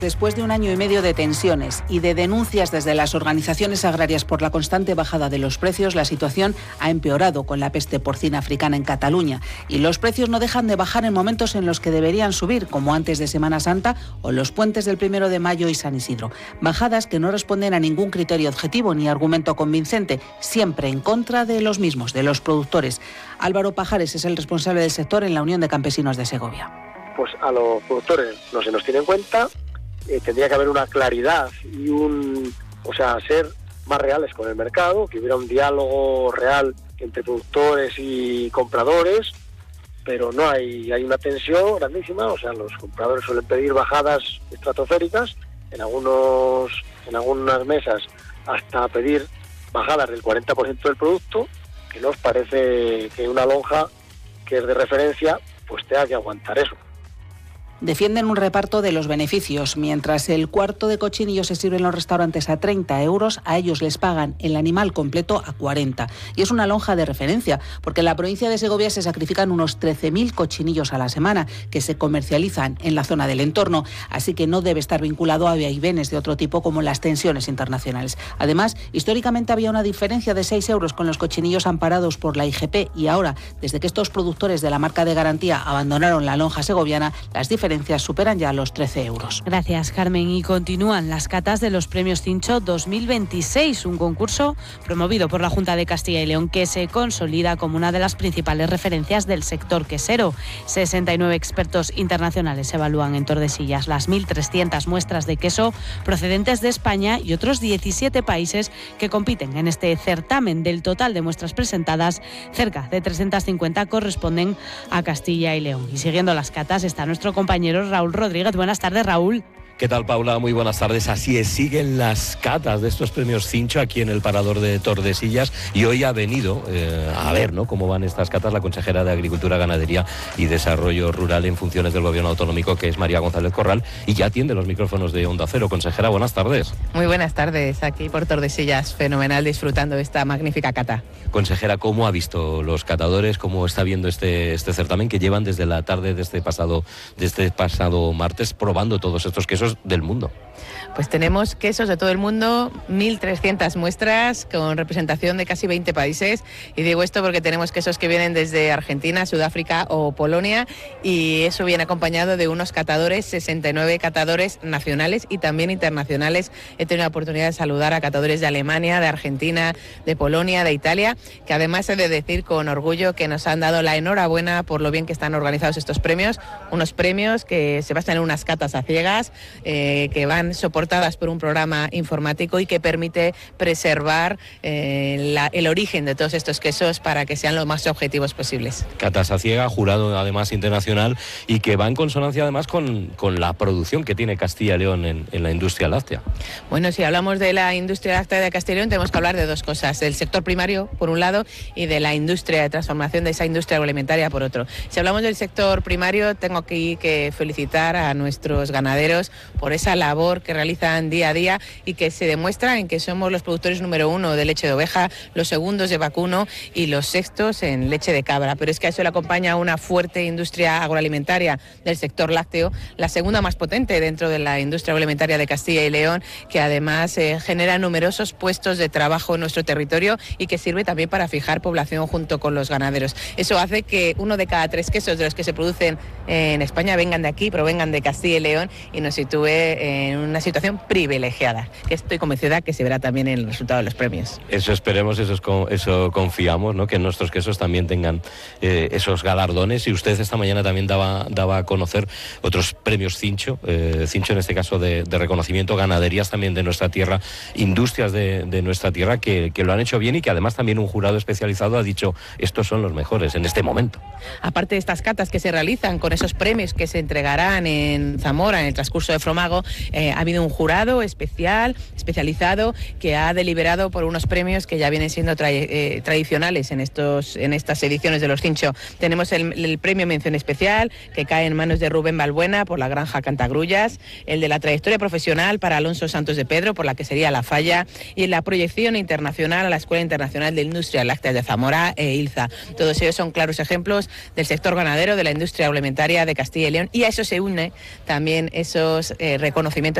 Después de un año y medio de tensiones y de denuncias desde las organizaciones agrarias por la constante bajada de los precios, la situación ha empeorado con la peste porcina africana en Cataluña. Y los precios no dejan de bajar en momentos en los que deberían subir, como antes de Semana Santa o los puentes del 1 de mayo y San Isidro. Bajadas que no responden a ningún criterio objetivo ni argumento convincente, siempre en contra de los mismos, de los productores. Álvaro Pajares es el responsable del sector en la Unión de Campesinos de Segovia. Pues a los productores no se nos tiene en cuenta. Tendría que haber una claridad y ser más reales con el mercado, que hubiera un diálogo real entre productores y compradores, pero no hay una tensión grandísima. Los compradores suelen pedir bajadas estratosféricas, en algunas mesas hasta pedir bajadas del 40% del producto, que nos parece que una lonja que es de referencia pues tenga que aguantar eso. Defienden un reparto de los beneficios. Mientras el cuarto de cochinillo se sirve en los restaurantes a 30 euros, a ellos les pagan el animal completo a 40. Y es una lonja de referencia, porque en la provincia de Segovia se sacrifican unos 13.000 cochinillos a la semana, que se comercializan en la zona del entorno, así que no debe estar vinculado a vaivenes de otro tipo como las tensiones internacionales. Además, históricamente había una diferencia de 6 euros con los cochinillos amparados por la IGP, y ahora, desde que estos productores de la marca de garantía abandonaron la lonja segoviana, las diferencias superan ya los 13 euros. Gracias, Carmen. Y continúan las catas de los Premios Cincho 2026, un concurso promovido por la Junta de Castilla y León que se consolida como una de las principales referencias del sector quesero. 69 expertos internacionales evalúan en Tordesillas las 1.300 muestras de queso procedentes de España y otros 17 países que compiten en este certamen. Del total de muestras presentadas, cerca de 350 corresponden a Castilla y León. Y siguiendo las catas está nuestro compañero Raúl Rodríguez. Buenas tardes, Raúl. ¿Qué tal, Paula? Muy buenas tardes. Así es, siguen las catas de estos premios Cincho aquí en el Parador de Tordesillas, y hoy ha venido a ver, ¿no?, cómo van estas catas la consejera de Agricultura, Ganadería y Desarrollo Rural en funciones del Gobierno Autonómico, que es María González Corral, y ya atiende los micrófonos de Onda Cero. Consejera, buenas tardes. Muy buenas tardes, aquí por Tordesillas, fenomenal, disfrutando de esta magnífica cata. Consejera, ¿cómo ha visto los catadores, cómo está viendo este certamen que llevan desde la tarde de este pasado martes probando todos estos quesos del mundo? Pues tenemos quesos de todo el mundo, 1.300 muestras con representación de casi 20 países, y digo esto porque tenemos quesos que vienen desde Argentina, Sudáfrica o Polonia, y eso viene acompañado de unos catadores, 69 catadores nacionales y también internacionales. He tenido la oportunidad de saludar a catadores de Alemania, de Argentina, de Polonia, de Italia, que además he de decir con orgullo que nos han dado la enhorabuena por lo bien que están organizados estos premios, unos premios que se basan en unas catas a ciegas, que van soportadas por un programa informático y que permite preservar el origen de todos estos quesos para que sean lo más objetivos posibles. Catas a ciega, jurado además internacional, y que va en consonancia además con la producción que tiene Castilla y León en la industria láctea. Bueno, si hablamos de la industria láctea de Castilla y León, tenemos que hablar de dos cosas: del sector primario, por un lado, y de la industria de transformación de esa industria agroalimentaria, por otro. Si hablamos del sector primario, tengo aquí que felicitar a nuestros ganaderos por esa labor que realizan día a día y que se demuestra en que somos los productores número 1 de leche de oveja, los segundos de vacuno y los sextos en leche de cabra. Pero es que a eso le acompaña una fuerte industria agroalimentaria del sector lácteo, la segunda más potente dentro de la industria agroalimentaria de Castilla y León, que además genera numerosos puestos de trabajo en nuestro territorio y que sirve también para fijar población junto con los ganaderos. Eso hace que 1 de cada 3 quesos de los que se producen en España vengan de aquí, provengan de Castilla y León, y nos sitúe en una situación privilegiada, que estoy convencida que se verá también en el resultado de los premios. Eso esperemos, eso confiamos, ¿no?, que nuestros quesos también tengan esos galardones. Y usted esta mañana también daba a conocer otros premios Cincho, Cincho en este caso de reconocimiento, ganaderías también de nuestra tierra, industrias de nuestra tierra que lo han hecho bien, y que además también un jurado especializado ha dicho estos son los mejores en este momento. Aparte de estas catas que se realizan con esos premios que se entregarán en Zamora en el transcurso de Fromago, ha habido un jurado especializado que ha deliberado por unos premios que ya vienen siendo tradicionales en estas ediciones de los Cincho. Tenemos el premio mención especial, que cae en manos de Rubén Balbuena por la granja Cantagrullas, el de la trayectoria profesional para Alonso Santos de Pedro por la quesería La Falla, y la proyección internacional a la Escuela Internacional de Industria Láctea de Zamora e ILZA. Todos ellos son claros ejemplos del sector ganadero, de la industria agroalimentaria de Castilla y León, y a eso se une también esos reconocimientos